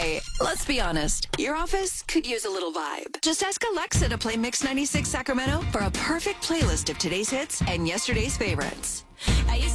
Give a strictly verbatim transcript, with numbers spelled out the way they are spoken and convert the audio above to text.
Hey, let's be honest. Your office could use a little vibe. Just ask Alexa to play Mix ninety-six Sacramento for a perfect playlist of today's hits and yesterday's favorites. I used